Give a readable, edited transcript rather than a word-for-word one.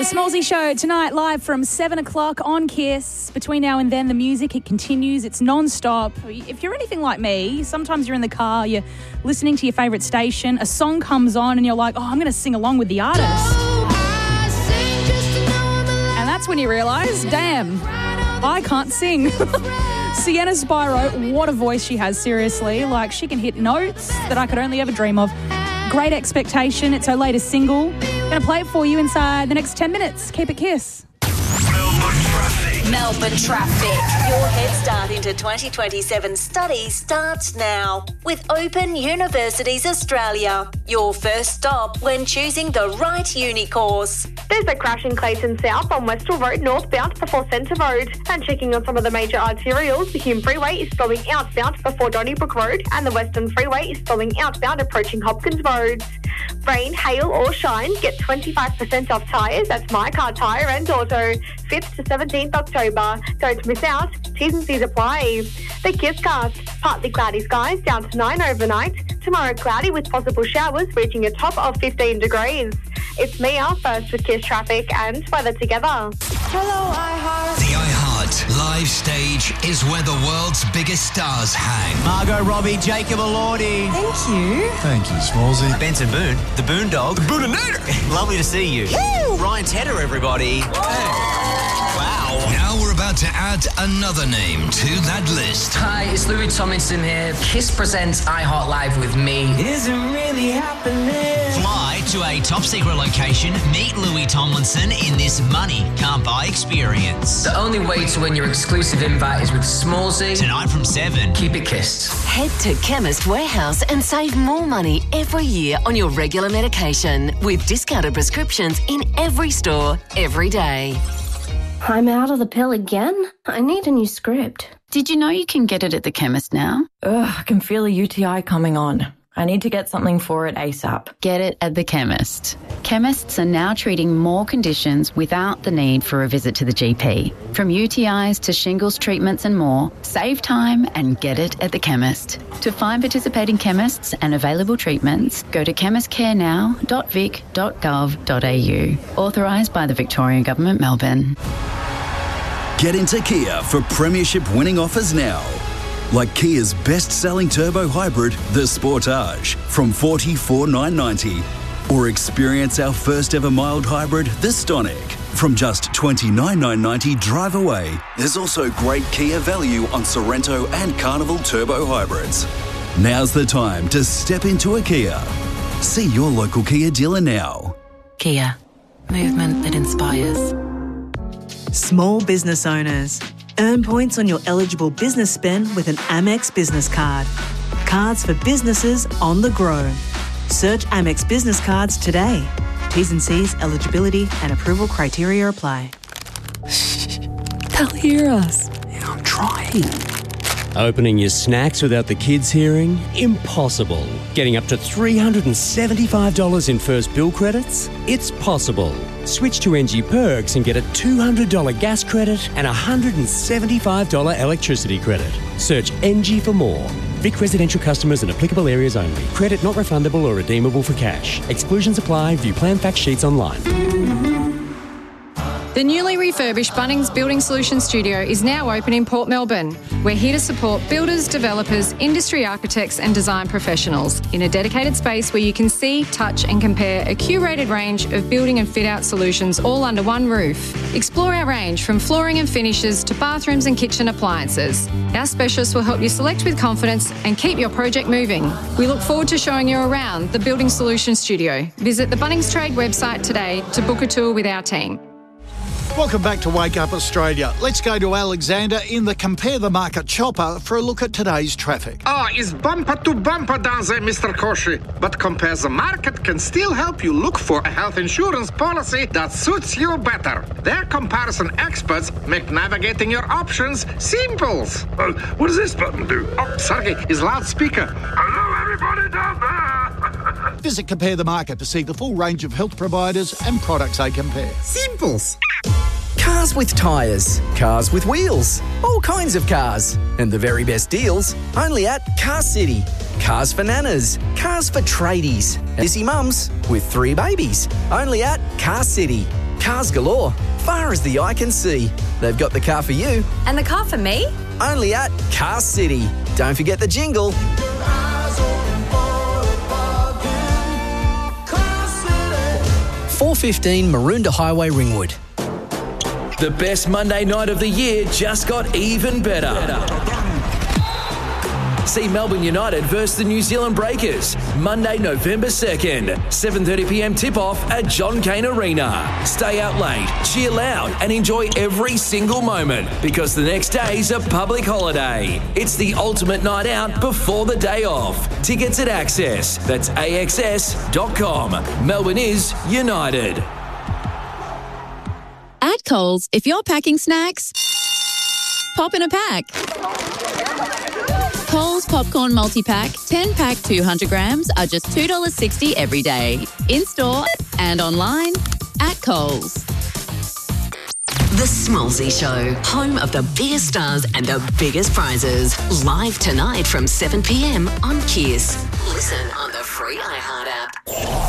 The Smallsy Show tonight, live from 7 o'clock on Kiss. Between now and then, the music, it continues. It's non-stop. If you're anything like me, sometimes you're in the car, you're listening to your favourite station, a song comes on and you're like, oh, I'm going to sing along with the artist. And that's when you realise, damn, I can't sing. Sienna Spyro, what a voice she has, seriously. Like, she can hit notes that I could only ever dream of. Great Expectation, it's her latest single. Going to play it for you inside the next 10 minutes. Keep it Kiss. Melbourne Traffic. Your head start into 2027 study starts now with Open Universities Australia. Your first stop when choosing the right uni course. There's a crash in Clayton South on Westall Road northbound before Centre Road. And checking on some of the major arterials, the Hume Freeway is slowing outbound before Donnybrook Road and the Western Freeway is slowing outbound approaching Hopkins Road. Rain, hail or shine, get 25% off tyres. That's My Car Tyre and Auto. 5th to 17th October. Don't miss out. T's and C's apply. The Kisscast. Partly cloudy skies down to 9 overnight. Tomorrow cloudy with possible showers reaching a top of 15 degrees. It's Mia first with Kiss Traffic and weather together. Hello, iHeart. The iHeart live stage is where the world's biggest stars hang. Margot Robbie, Jacob Elordi. Thank you. Thank you, Smallsy. Benson Boone, the Boondog. The Boonanator. Lovely to see you. Woo! Ryan Tedder, everybody. Wow. Now we're about to add another name to that list. Hi, it's Louis Tomlinson here. Kiss presents iHeart Live with me. Is it really happening? Fly to a top secret location, meet Louis Tomlinson in this money can't buy experience. The only way to win your exclusive invite is with Smallsy. Tonight from 7. Keep it kissed. Head to Chemist Warehouse and save more money every year on your regular medication with discounted prescriptions in every store, every day. I'm out of the pill again? I need a new script. Did you know you can get it at the chemist now? Ugh, I can feel a UTI coming on. I need to get something for it ASAP. Get it at the chemist. Chemists are now treating more conditions without the need for a visit to the GP. From UTIs to shingles treatments and more, save time and get it at the chemist. To find participating chemists and available treatments, go to chemistcarenow.vic.gov.au. Authorised by the Victorian Government, Melbourne. Get into Kia for premiership winning offers now. Like Kia's best-selling turbo hybrid, the Sportage, from $44,990. Or experience our first-ever mild hybrid, the Stonic, from just $29,990 drive away. There's also great Kia value on Sorrento and Carnival turbo hybrids. Now's the time to step into a Kia. See your local Kia dealer now. Kia. Movement that inspires. Small business owners. Earn points on your eligible business spend with an Amex business card. Cards for businesses on the go. Search Amex business cards today. T's and C's, eligibility and approval criteria apply. They'll hear us. Yeah, I'm trying. Opening your snacks without the kids hearing? Impossible. Getting up to $375 in first bill credits? It's possible. Switch to NG Perks and get a $200 gas credit and a $175 electricity credit. Search NG for more. Vic residential customers in applicable areas only. Credit not refundable or redeemable for cash. Exclusions apply. View plan fact sheets online. The newly refurbished Bunnings Building Solutions Studio is now open in Port Melbourne. We're here to support builders, developers, industry architects and design professionals in a dedicated space where you can see, touch and compare a curated range of building and fit-out solutions all under one roof. Explore our range from flooring and finishes to bathrooms and kitchen appliances. Our specialists will help you select with confidence and keep your project moving. We look forward to showing you around the Building Solutions Studio. Visit the Bunnings Trade website today to book a tour with our team. Welcome back to Wake Up Australia. Let's go to Alexander in the Compare the Market chopper for a look at today's traffic. It's bumper to bumper down there, Mr. Koshi. But Compare the Market can still help you look for a health insurance policy that suits you better. Their comparison experts make navigating your options simple. What does this button do? Oh, sorry, it's loudspeaker. Hello, everybody down there. Visit Compare the Market to see the full range of health providers and products they compare. Simples. Cars with tyres, cars with wheels, all kinds of cars. And the very best deals only at Car City. Cars for nanas, cars for tradies, busy mums with 3 babies. Only at Car City. Cars galore, far as the eye can see. They've got the car for you. And the car for me? Only at Car City. Don't forget the jingle. 415 Maroondah Highway, Ringwood. The best Monday night of the year just got even better. See Melbourne United versus the New Zealand Breakers, Monday, November 2nd, 7:30pm tip-off at John Cain Arena. Stay out late, cheer loud and enjoy every single moment because the next day's a public holiday. It's the ultimate night out before the day off. Tickets at Access. That's axs.com. Melbourne is united. At Coles, if you're packing snacks, pop in a pack. Coles Popcorn Multi-Pack, 10-pack 200 grams are just $2.60 every day. In-store and online at Coles. The Smallsy Show, home of the biggest stars and the biggest prizes. Live tonight from 7pm on Kiss. Listen on the free iHeart app.